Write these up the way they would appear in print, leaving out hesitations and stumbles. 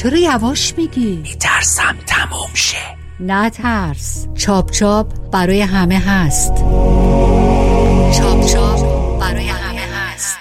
چرا یواش میگی؟ میترسم تموم شه. نه ترس، چاپ چاپ برای همه هست. چاپ چاپ برای همه هست.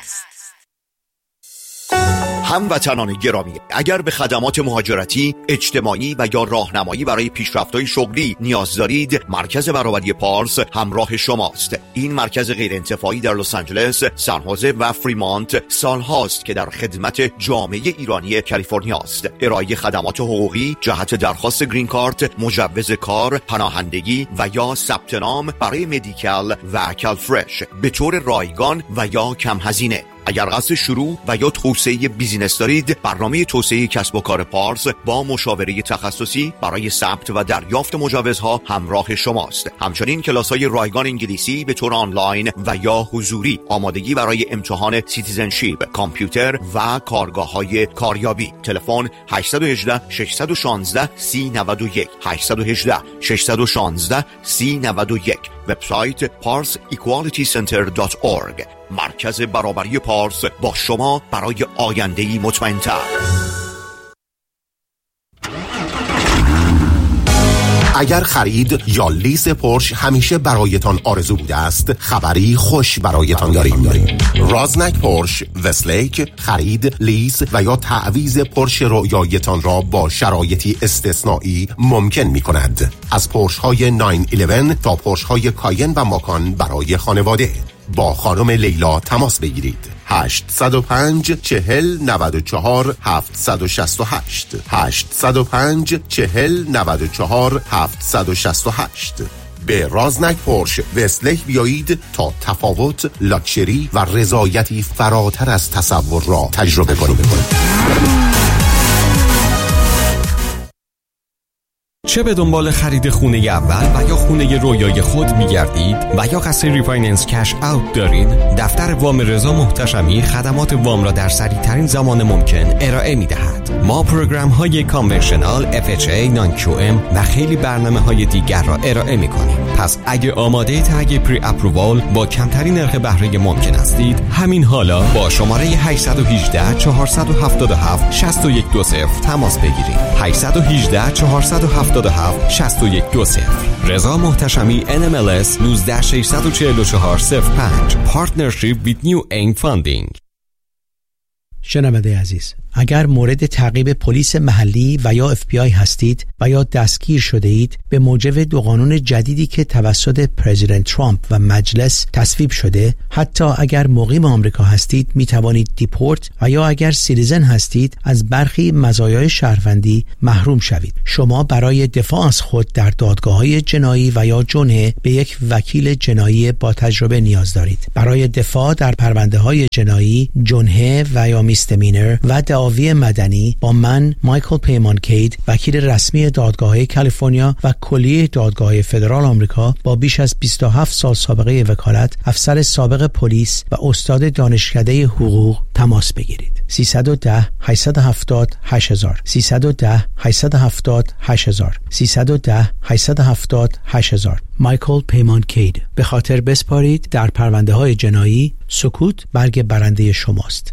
هموطنان گرامی، اگر به خدمات مهاجرتی، اجتماعی و یا راهنمایی برای پیشرفت‌های شغلی نیاز دارید، مرکز برابری پارس همراه شماست. این مرکز غیرانتفاعی در لس آنجلس، سان خوزه و فریمانت سالهاست که در خدمت جامعه ایرانی کالیفرنیا است. ارائه خدمات حقوقی جهت درخواست گرین کارت، مجوز کار، پناهندگی و یا ثبت نام برای مدیکال و کالفرش به طور رایگان و یا کم هزینه. اگر قصد شروع و یا توسعه بیزینس دارید، برنامه توسعه کسب و کار پارس با مشاوره تخصصی برای ثبت و دریافت مجوزها همراه شماست. همچنین کلاس‌های رایگان انگلیسی به طور آنلاین و یا حضوری، آمادگی برای امتحان سیتیزنشیپ، کامپیوتر و کارگاه‌های کاریابی. تلفن 818 616 3091 818 616 3091. وبسایت parsequalitycenter.org. مرکز برابری پارس با شما برای آینده‌ای مطمئن‌تر. اگر خرید یا لیز پورش همیشه برایتان آرزو بوده است، خبری خوش برایتان داریم. رازنک پورش وستلیک خرید، لیز و یا تعویض پورش رویایتان را با شرایطی استثنایی ممکن می کند. از پورش های 911 تا پورش های کاین و ماکان برای خانواده. با خانم لیلا تماس بگیرید. 805 40 94 768 805 40 94 768. به رازنک پورش وستلیک بیایید تا تفاوت، لاکچری و رضایتی فراتر از تصور را تجربه کنید. چه به دنبال خرید خونه اول و یا خونه رویای خود می‌گردید و یا قصد ریفایننس کش اوت دارید، دفتر وام رضا محتشمی خدمات وام را در سریع‌ترین زمان ممکن ارائه می‌دهد. ما پروگرام‌های کانونشنال، FHA، نان QM و خیلی برنامه‌های دیگر را ارائه می‌کنیم. پس اگه آماده تگ پری اپرووال با کمترین نرخ بهره ممکن هستید، همین حالا با شماره 818 477 6120 تماس بگیرید. 818 477 6120. رضا محتشمی NMLS 1964405. Partnership with New Aim Funding. شنونده عزیز، اگر مورد تعقیب پلیس محلی و یا FBI هستید و یا دستگیر شده اید، به موجب دو قانون جدیدی که توسط پرزیدنت ترامپ و مجلس تصویب شده، حتی اگر مقیم آمریکا هستید می توانید دیپورت و یا اگر سیتیزن هستید از برخی مزایای شهروندی محروم شوید. شما برای دفاع از خود در دادگاه‌های جنایی و یا جنحه به یک وکیل جنایی با تجربه نیاز دارید. برای دفاع در پرونده‌های جنایی، جنحه و یا میستمینر و دعاوی مدنی با من مایکل پیمان کید، وکیل رسمی دادگاه‌های کالیفرنیا و کلیه دادگاه‌های فدرال آمریکا با بیش از 27 سال سابقه وکالت، افسر سابق پلیس و استاد دانشکده حقوق تماس بگیرید. 310 870 8000 310 870 8000 310 870 8000. مایکل پیمان کید. به خاطر بسپارید در پرونده‌های جنایی، سکوت برگ برنده شماست.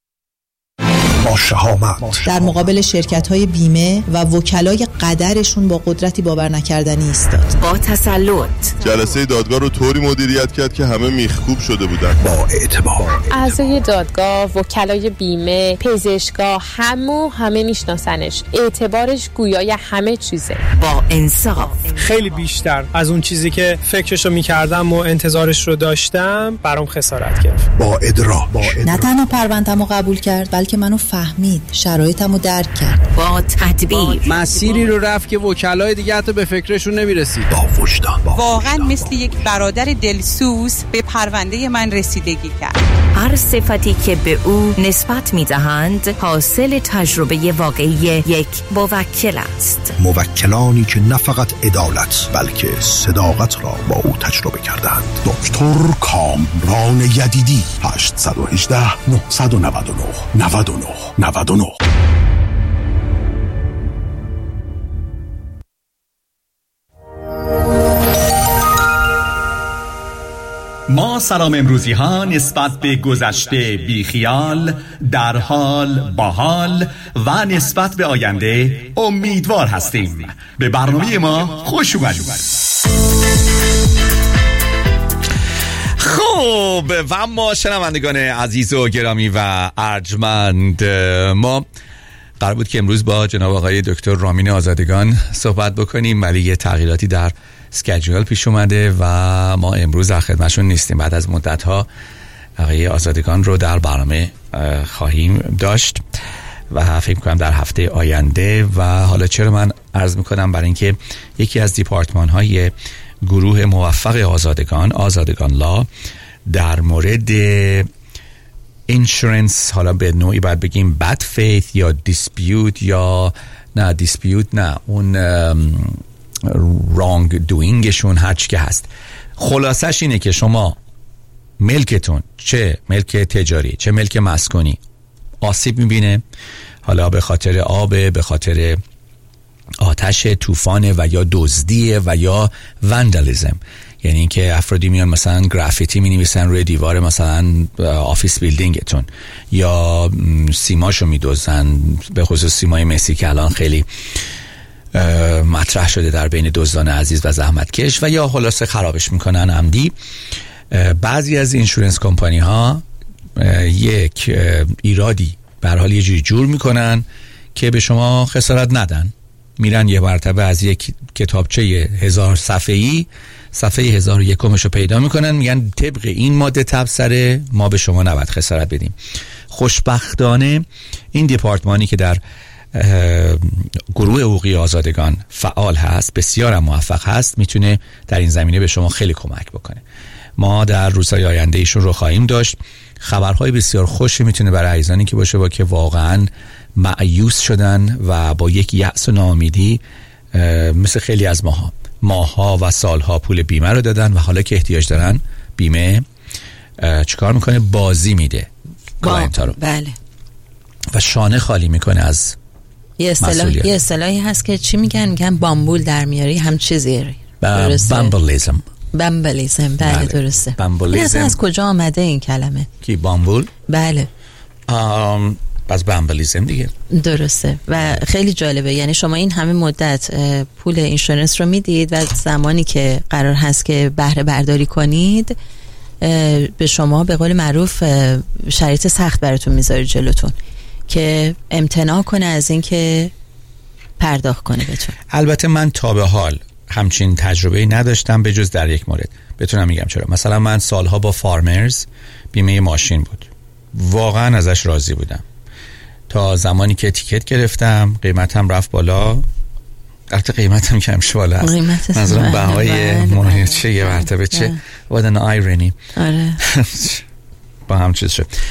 با شهامت در مقابل شرکت‌های بیمه و وکلای قدرشون با قدرتی باور نکردنی ایستاد. با تسلط جلسه دادگاه رو طوری مدیریت کرد که همه میخکوب شده بودن. با اعتبار اعضای دادگاه، وکلای بیمه، پزشکا، همه میشناسنش. اعتبارش گویای همه چیزه. با انصاف، خیلی بیشتر از اون چیزی که فکرشو میکردم و انتظارش رو داشتم برام خسارت گرفت. با ادراک نه تنها پرونده‌مو قبول کرد، بلکه منو فهمید، شرایطمو درک کرد. با تدبیر مسیری رو رفت که وکلای دیگه حتی به فکرشون نمیرسید. با وجدان واقعا مثل یک برادر دلسوز به پرونده من رسیدگی کرد. هر صفتی که به او نسبت میدهند حاصل تجربه واقعی یک موکل است. موکلانی که نه فقط عدالت بلکه صداقت را با او تجربه کردند. دکتر کامران یدیدی. 818 999 99 99. ما سلام امروزی ها نسبت به گذشته بیخیال، در حال، باحال و نسبت به آینده امیدوار هستیم. به برنامه ما خوش اومدید. خب و اما شنوندگان عزیز و گرامی و ارجمند، ما قرار بود که امروز با جناب آقای دکتر رامین آزادگان صحبت بکنیم، ولی یه تغییراتی در اسکیجول پیش اومده و ما امروز در خدمتشون نیستیم. بعد از مدت‌ها آقای آزادگان رو در برنامه خواهیم داشت و فکر کنم در هفته آینده. و حالا چرا من عرض میکنم؟ برای اینکه یکی از دیپارتمان‌های گروه موفق آزادگان لا در مورد اینشورنس، حالا به نوعی باید بگیم بد فیث یا دیسپیوت، یا نه دیسپیوت نه، اون رانگ دوینگشون، هر چی که هست، خلاصش اینه که شما ملکتون، چه ملک تجاری چه ملک مسکونی، آسیب میبینه، حالا به خاطر آب، به خاطر آتش، طوفان و یا دزدیه و یا وندالیزم، یعنی اینکه افرادی میان مثلا گرافیتی مینویسن روی دیوار مثلا آفیس بیلدینگتون، یا سیماشو میدزدن، به خصوص سیمای مسی که الان خیلی مطرح شده در بین دزدان عزیز و زحمتکش، و یا خلاصه خرابش میکنن عمدی. بعضی از اینشورنس کمپانی ها یک ایرادی به هر حال یه جوری جور میکنن که به شما خسارت ندن، میرن یه مرتبه از یک کتابچه 1000 صفحه‌ای صفحه 1001 رو پیدا میکنن، میگن طبق این ماده تبصره ما به شما نباید خسارت بدیم. خوشبختانه این دیپارتمانی که در گروه حقوقی آزادگان فعال هست، بسیار موفق هست، میتونه در این زمینه به شما خیلی کمک بکنه. ما در روزهای آینده ایشون رو خواهیم داشت. خبرهای بسیار خوشی میتونه برای عزیزانی که باشه که واقعا مایوس شدن و با یک یأس و ناامیدی مثل خیلی از ماها و سالها پول بیمه رو دادن و حالا که احتیاج دارن بیمه چیکار میکنه؟ بازی میده کلاینت‌ها رو. بله. و شانه خالی میکنه از یه اصطلاحی هست که چی میگن بامبول در میاری، هم چیزیه. بامبولیزم. بله درسته. بامبولیزم از کجا آمده این کلمه؟ کی بامبول؟ بله. از بامبولیزم دیگه. درسته. و خیلی جالبه، یعنی شما این همه مدت پول اینشورنس رو میدید و زمانی که قرار هست که بهره برداری کنید به شما به قول معروف شرایط سخت براتون میذاره جلوتون که امتناع کنه از این که پرداخت کنه بهتون. البته من تا به حال همچین تجربه نداشتم به جز در یک مورد. بتونم میگم چرا. مثلا من سالها با فارمرز بیمه ماشین بود، واقعا ازش راضی بودم تا زمانی که تیکت گرفتم، قیمتم رفت بالا. البته قیمتم کم شد بالا است، منظورم بهای ماهی چه یه مرتبه چه وادن آیرنی آره با هم چیز شد.